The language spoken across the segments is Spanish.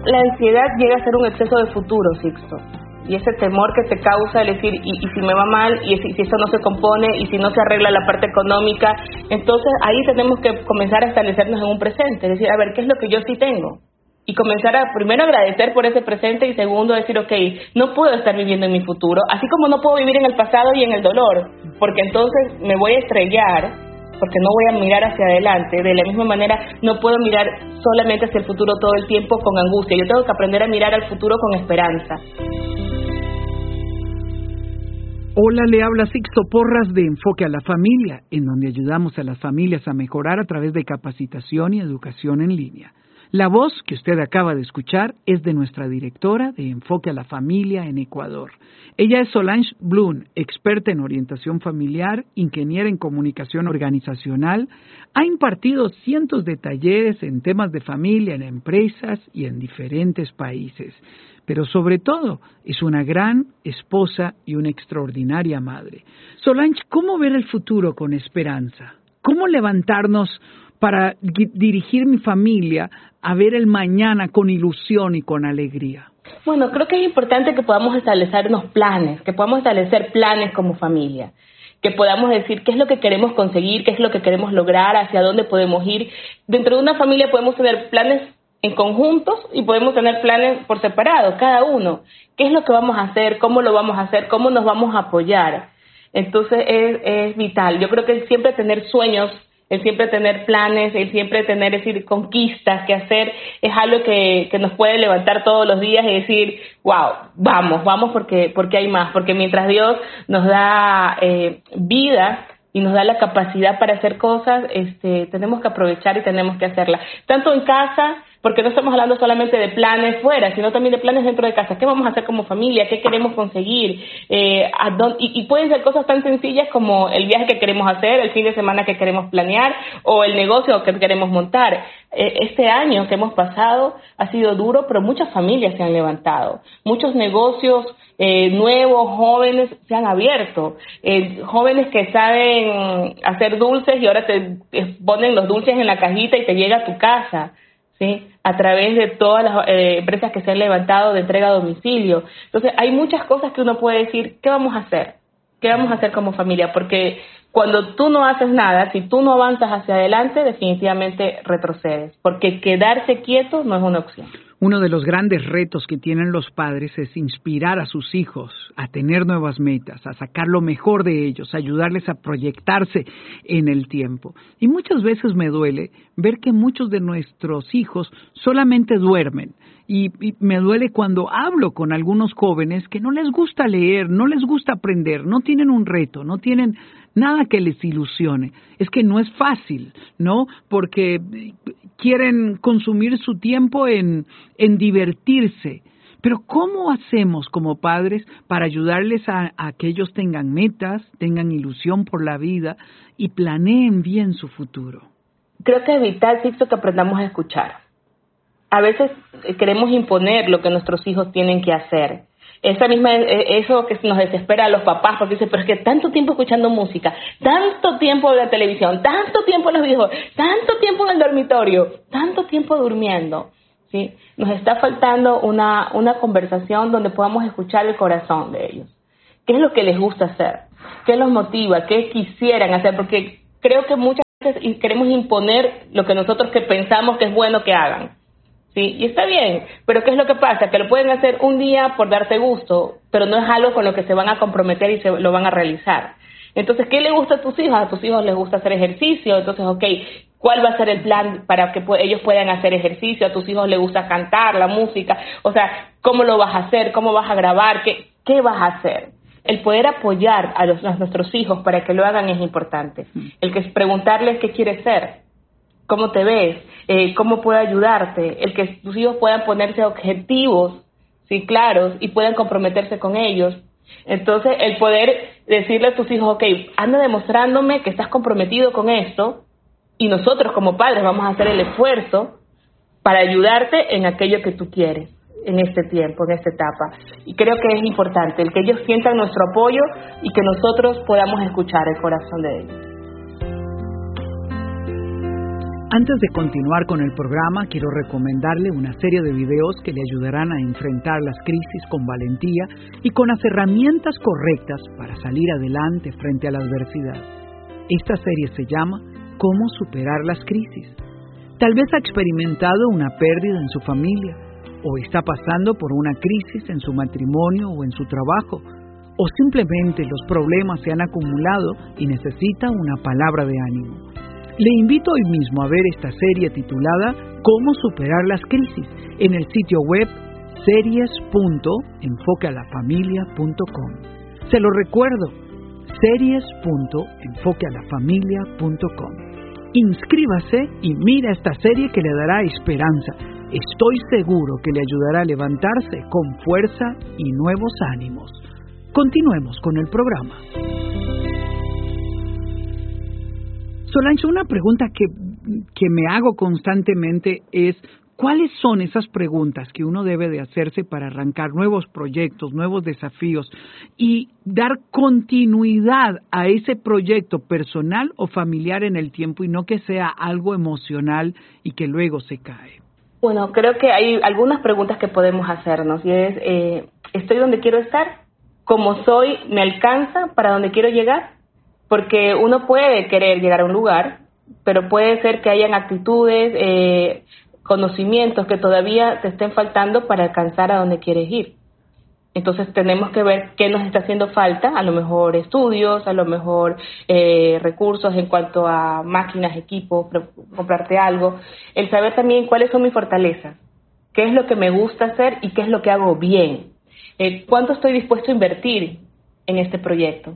la ansiedad llega a ser un exceso de futuro, Sixto. Y ese temor que te causa el decir, y si me va mal, y si esto no se compone, y si no se arregla la parte económica, entonces ahí tenemos que comenzar a establecernos en un presente, es decir, a ver, ¿qué es lo que yo sí tengo? Y comenzar a, primero, agradecer por ese presente, y segundo, decir, no puedo estar viviendo en mi futuro, así como no puedo vivir en el pasado y en el dolor, porque entonces me voy a estrellar, porque no voy a mirar hacia adelante. De la misma manera, no puedo mirar solamente hacia el futuro todo el tiempo con angustia, yo tengo que aprender a mirar al futuro con esperanza. Hola, le habla Sixto Porras de Enfoque a la Familia, en donde ayudamos a las familias a mejorar a través de capacitación y educación en línea. La voz que usted acaba de escuchar es de nuestra directora de Enfoque a la Familia en Ecuador. Ella es Solange Blum, experta en orientación familiar, ingeniera en comunicación organizacional, ha impartido cientos de talleres en temas de familia en empresas y en diferentes países. Pero sobre todo, es una gran esposa y una extraordinaria madre. Solange, ¿cómo ver el futuro con esperanza? ¿Cómo levantarnos para dirigir mi familia a ver el mañana con ilusión y con alegría? Bueno, creo que es importante que podamos establecernos planes, que podamos establecer planes como familia, que podamos decir qué es lo que queremos conseguir, qué es lo que queremos lograr, hacia dónde podemos ir. Dentro de una familia podemos tener planes en conjuntos y podemos tener planes por separado, cada uno. ¿Qué es lo que vamos a hacer? ¿Cómo lo vamos a hacer? ¿Cómo nos vamos a apoyar? Entonces es vital. Yo creo que siempre tener sueños, el siempre tener planes, el siempre tener, es decir, conquistas que hacer, es algo que nos puede levantar todos los días y decir, wow, vamos porque hay más, porque mientras Dios nos da vida y nos da la capacidad para hacer cosas, tenemos que aprovechar y tenemos que hacerlas, tanto en casa, porque no estamos hablando solamente de planes fuera, sino también de planes dentro de casa. ¿Qué vamos a hacer como familia? ¿Qué queremos conseguir? Y pueden ser cosas tan sencillas como el viaje que queremos hacer, el fin de semana que queremos planear o el negocio que queremos montar. Este año que hemos pasado ha sido duro, pero muchas familias se han levantado. Muchos negocios nuevos, jóvenes, se han abierto. Jóvenes que saben hacer dulces y ahora te ponen los dulces en la cajita y te llega a tu casa. ¿Sí? A través de todas las empresas que se han levantado de entrega a domicilio. Entonces, hay muchas cosas que uno puede decir, ¿qué vamos a hacer? ¿Qué vamos a hacer como familia? Porque cuando tú no haces nada, si tú no avanzas hacia adelante, definitivamente retrocedes, porque quedarse quieto no es una opción. Uno de los grandes retos que tienen los padres es inspirar a sus hijos a tener nuevas metas, a sacar lo mejor de ellos, a ayudarles a proyectarse en el tiempo. Y muchas veces me duele ver que muchos de nuestros hijos solamente duermen. Y me duele cuando hablo con algunos jóvenes que no les gusta leer, no les gusta aprender, no tienen un reto, no tienen nada que les ilusione. Es que no es fácil, ¿no? Porque quieren consumir su tiempo en divertirse. Pero ¿cómo hacemos como padres para ayudarles a que ellos tengan metas, tengan ilusión por la vida y planeen bien su futuro? Creo que es vital, Sixto, que aprendamos a escuchar. A veces queremos imponer lo que nuestros hijos tienen que hacer. Eso que nos desespera a los papás, porque dicen, pero es que tanto tiempo escuchando música, tanto tiempo en la televisión, tanto tiempo en los videojuegos, tanto tiempo en el dormitorio, tanto tiempo durmiendo, ¿sí? Nos está faltando una conversación donde podamos escuchar el corazón de ellos. ¿Qué es lo que les gusta hacer? ¿Qué los motiva? ¿Qué quisieran hacer? Porque creo que muchas veces queremos imponer lo que nosotros que pensamos que es bueno que hagan. Sí, y está bien, pero ¿qué es lo que pasa? Que lo pueden hacer un día por darte gusto, pero no es algo con lo que se van a comprometer y lo van a realizar. Entonces, ¿qué le gusta a tus hijos? A tus hijos les gusta hacer ejercicio, entonces, ¿cuál va a ser el plan para que ellos puedan hacer ejercicio? A tus hijos les gusta cantar, la música, o sea, ¿cómo lo vas a hacer? ¿Cómo vas a grabar? ¿Qué vas a hacer? El poder apoyar a nuestros hijos para que lo hagan es importante. El que es preguntarles qué quieres ser. ¿Cómo te ves? ¿Cómo puedo ayudarte? El que tus hijos puedan ponerse objetivos, sí, claros, y puedan comprometerse con ellos. Entonces, el poder decirle a tus hijos, anda demostrándome que estás comprometido con esto, y nosotros como padres vamos a hacer el esfuerzo para ayudarte en aquello que tú quieres, en este tiempo, en esta etapa. Y creo que es importante, el que ellos sientan nuestro apoyo y que nosotros podamos escuchar el corazón de ellos. Antes de continuar con el programa, quiero recomendarle una serie de videos que le ayudarán a enfrentar las crisis con valentía y con las herramientas correctas para salir adelante frente a la adversidad. Esta serie se llama ¿Cómo superar las crisis? Tal vez ha experimentado una pérdida en su familia, o está pasando por una crisis en su matrimonio o en su trabajo, o simplemente los problemas se han acumulado y necesita una palabra de ánimo. Le invito hoy mismo a ver esta serie titulada ¿Cómo superar las crisis? En el sitio web series.enfoquealafamilia.com. Se lo recuerdo, series.enfoquealafamilia.com. Inscríbase y mira esta serie que le dará esperanza. Estoy seguro que le ayudará a levantarse con fuerza y nuevos ánimos. Continuemos con el programa. Solange, una pregunta que me hago constantemente es, ¿cuáles son esas preguntas que uno debe de hacerse para arrancar nuevos proyectos, nuevos desafíos y dar continuidad a ese proyecto personal o familiar en el tiempo y no que sea algo emocional y que luego se cae? Bueno, creo que hay algunas preguntas que podemos hacernos y es, ¿estoy donde quiero estar? ¿Cómo soy? ¿Me alcanza para donde quiero llegar? Porque uno puede querer llegar a un lugar, pero puede ser que hayan actitudes, conocimientos que todavía te estén faltando para alcanzar a donde quieres ir. Entonces tenemos que ver qué nos está haciendo falta, a lo mejor estudios, a lo mejor recursos en cuanto a máquinas, equipos, comprarte algo. El saber también cuáles son mis fortalezas, qué es lo que me gusta hacer y qué es lo que hago bien. ¿Cuánto estoy dispuesto a invertir en este proyecto?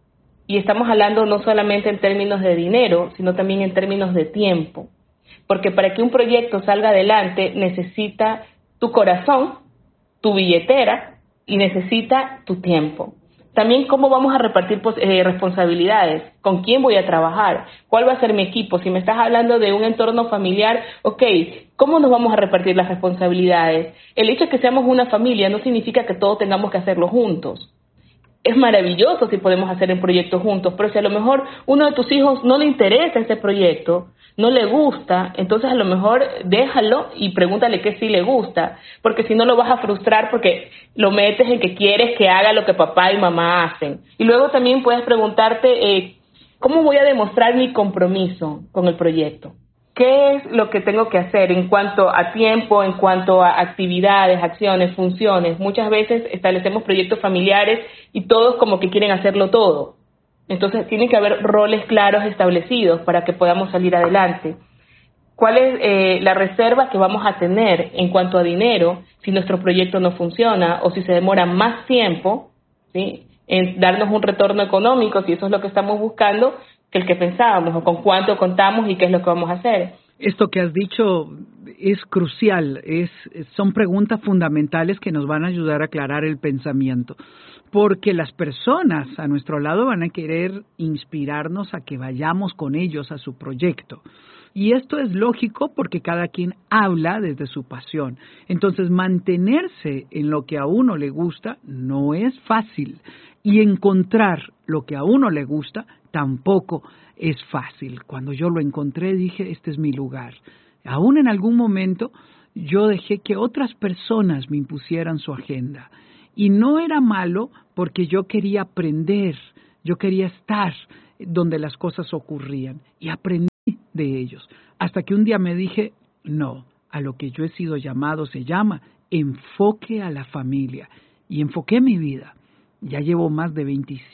Y estamos hablando no solamente en términos de dinero, sino también en términos de tiempo. Porque para que un proyecto salga adelante necesita tu corazón, tu billetera y necesita tu tiempo. También cómo vamos a repartir responsabilidades, con quién voy a trabajar, cuál va a ser mi equipo. Si me estás hablando de un entorno familiar, ¿cómo nos vamos a repartir las responsabilidades? El hecho de que seamos una familia no significa que todos tengamos que hacerlo juntos. Es maravilloso si podemos hacer el proyecto juntos, pero si a lo mejor uno de tus hijos no le interesa ese proyecto, no le gusta, entonces a lo mejor déjalo y pregúntale qué sí le gusta, porque si no lo vas a frustrar porque lo metes en que quieres que haga lo que papá y mamá hacen. Y luego también puedes preguntarte, ¿cómo voy a demostrar mi compromiso con el proyecto? ¿Qué es lo que tengo que hacer en cuanto a tiempo, en cuanto a actividades, acciones, funciones? Muchas veces establecemos proyectos familiares y todos como que quieren hacerlo todo. Entonces tiene que haber roles claros establecidos para que podamos salir adelante. ¿Cuál es la reserva que vamos a tener en cuanto a dinero si nuestro proyecto no funciona o si se demora más tiempo, ¿sí?, en darnos un retorno económico, si eso es lo que estamos buscando, que el que pensábamos, o con cuánto contamos y qué es lo que vamos a hacer? Esto que has dicho es crucial, son preguntas fundamentales que nos van a ayudar a aclarar el pensamiento, porque las personas a nuestro lado van a querer inspirarnos a que vayamos con ellos a su proyecto. Y esto es lógico porque cada quien habla desde su pasión. Entonces, mantenerse en lo que a uno le gusta no es fácil. Y encontrar lo que a uno le gusta tampoco es fácil. Cuando yo lo encontré dije, este es mi lugar. Aún en algún momento yo dejé que otras personas me impusieran su agenda. Y no era malo porque yo quería aprender, yo quería estar donde las cosas ocurrían. Y aprendí de ellos. Hasta que un día me dije, no, a lo que yo he sido llamado se llama enfoque a la familia. Y enfoqué mi vida. Ya llevo más de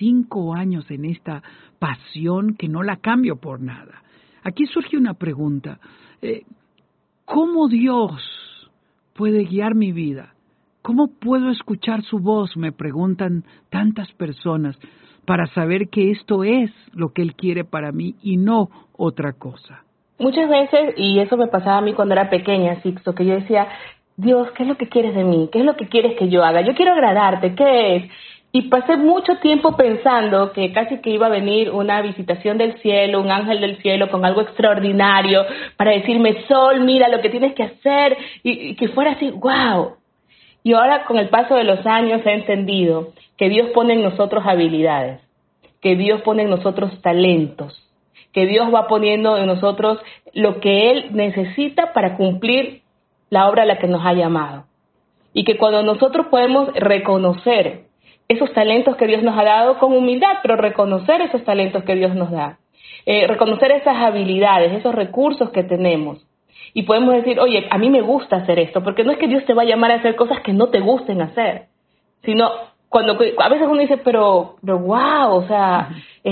25 años en esta pasión que no la cambio por nada. Aquí surge una pregunta. ¿Cómo Dios puede guiar mi vida? ¿Cómo puedo escuchar su voz? Me preguntan tantas personas para saber que esto es lo que Él quiere para mí y no otra cosa. Muchas veces, y eso me pasaba a mí cuando era pequeña, Sixto, que yo decía, Dios, ¿qué es lo que quieres de mí? ¿Qué es lo que quieres que yo haga? Yo quiero agradarte, ¿qué es? Y pasé mucho tiempo pensando que casi que iba a venir una visitación del cielo, un ángel del cielo con algo extraordinario para decirme, Sol, mira lo que tienes que hacer, y que fuera así, wow. Y ahora con el paso de los años he entendido que Dios pone en nosotros habilidades, que Dios pone en nosotros talentos, que Dios va poniendo en nosotros lo que Él necesita para cumplir la obra a la que nos ha llamado. Y que cuando nosotros podemos reconocer esos talentos que Dios nos ha dado con humildad, pero reconocer esos talentos que Dios nos da, reconocer esas habilidades, esos recursos que tenemos, y podemos decir, oye, a mí me gusta hacer esto, porque no es que Dios te va a llamar a hacer cosas que no te gusten hacer, sino cuando a veces uno dice, pero wow, o sea,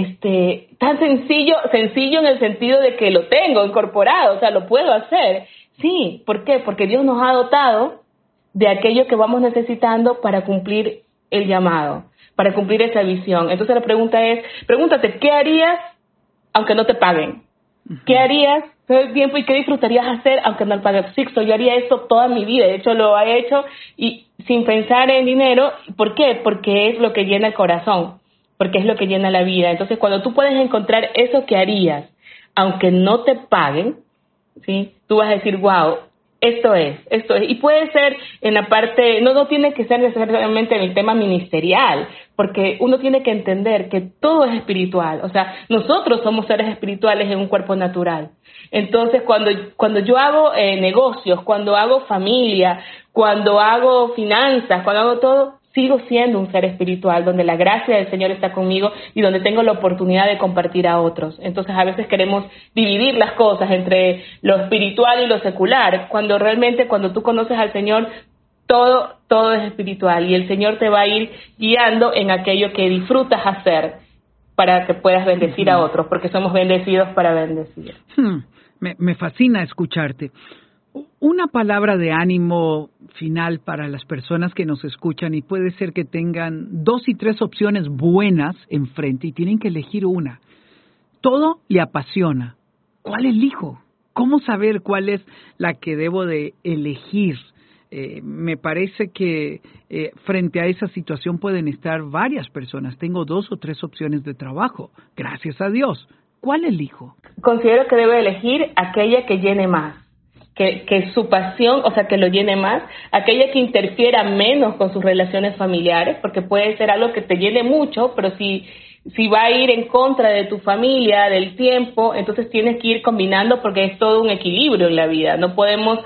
tan sencillo en el sentido de que lo tengo incorporado, o sea, lo puedo hacer. Sí, ¿por qué? Porque Dios nos ha dotado de aquello que vamos necesitando para cumplir el llamado, para cumplir esa visión. Entonces la pregunta es, pregúntate, ¿qué harías aunque no te paguen? ¿Qué harías todo el tiempo y qué disfrutarías hacer aunque no te paguen? Sixto, yo haría esto toda mi vida, de hecho lo he hecho y sin pensar en dinero. ¿Por qué? Porque es lo que llena el corazón, porque es lo que llena la vida. Entonces cuando tú puedes encontrar eso que harías aunque no te paguen, ¿sí? Tú vas a decir, wow, esto es. Y puede ser en la parte, no tiene que ser necesariamente en el tema ministerial, porque uno tiene que entender que todo es espiritual. O sea, nosotros somos seres espirituales en un cuerpo natural. Entonces, cuando yo hago negocios, cuando hago familia, cuando hago finanzas, cuando hago todo, sigo siendo un ser espiritual, donde la gracia del Señor está conmigo y donde tengo la oportunidad de compartir a otros. Entonces, a veces queremos dividir las cosas entre lo espiritual y lo secular, cuando realmente cuando tú conoces al Señor, todo es espiritual y el Señor te va a ir guiando en aquello que disfrutas hacer para que puedas bendecir a otros, porque somos bendecidos para bendecir. Me fascina escucharte. Una palabra de ánimo final para las personas que nos escuchan, y puede ser que tengan 2 y 3 opciones buenas enfrente y tienen que elegir una. Todo le apasiona. ¿Cuál elijo? ¿Cómo saber cuál es la que debo de elegir? Me parece que frente a esa situación pueden estar varias personas. Tengo 2 o 3 opciones de trabajo. Gracias a Dios. ¿Cuál elijo? Considero que debe elegir aquella que llene más. Que su pasión, o sea, que lo llene más, aquella que interfiera menos con sus relaciones familiares, porque puede ser algo que te llene mucho, pero si va a ir en contra de tu familia, del tiempo, entonces tienes que ir combinando, porque es todo un equilibrio en la vida. No podemos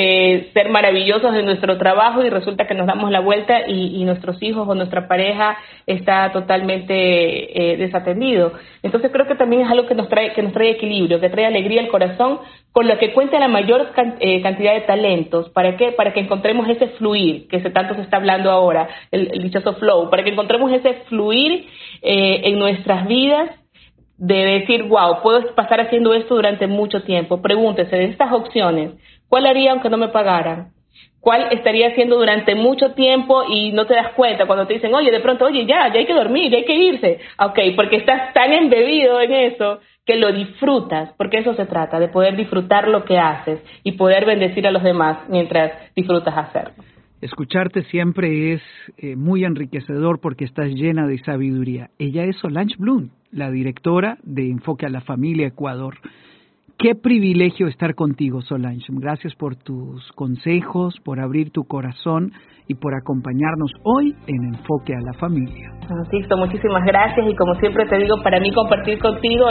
ser maravillosos en nuestro trabajo y resulta que nos damos la vuelta y nuestros hijos o nuestra pareja está totalmente desatendido. Entonces creo que también es algo que nos trae equilibrio, que trae alegría al corazón, con lo que cuenta la mayor cantidad de talentos. ¿Para qué? Para que encontremos ese fluir, que tanto se está hablando ahora, el dichoso flow, para que encontremos ese fluir en nuestras vidas, de decir, wow, puedo pasar haciendo esto durante mucho tiempo. Pregúntese, de estas opciones, ¿cuál haría aunque no me pagaran? ¿Cuál estaría haciendo durante mucho tiempo y no te das cuenta cuando te dicen, de pronto, ya hay que dormir, ya hay que irse? Ok, porque estás tan embebido en eso que lo disfrutas, porque eso se trata, de poder disfrutar lo que haces y poder bendecir a los demás mientras disfrutas hacerlo. Escucharte siempre es muy enriquecedor porque estás llena de sabiduría. Ella es Solange Bloom, la directora de Enfoque a la Familia Ecuador. Qué privilegio estar contigo, Solange. Gracias por tus consejos, por abrir tu corazón y por acompañarnos hoy en Enfoque a la Familia. Francisco, muchísimas gracias, y como siempre te digo, para mí compartir contigo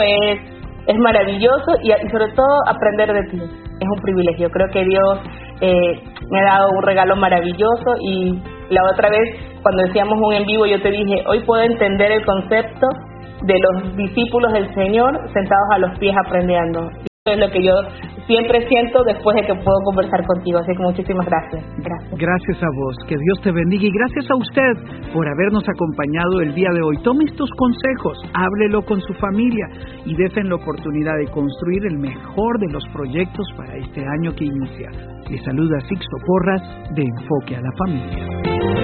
es maravilloso y sobre todo aprender de ti. Es un privilegio. Creo que Dios me ha dado un regalo maravilloso, y la otra vez cuando decíamos un en vivo yo te dije, hoy puedo entender el concepto de los discípulos del Señor sentados a los pies aprendiendo. Eso es lo que yo siempre siento después de que puedo conversar contigo. Así que muchísimas gracias. Gracias a vos. Que Dios te bendiga, y gracias a usted por habernos acompañado el día de hoy. Tome estos consejos, háblelo con su familia y dejen la oportunidad de construir el mejor de los proyectos para este año que inicia. Les saluda Sixto Porras de Enfoque a la Familia.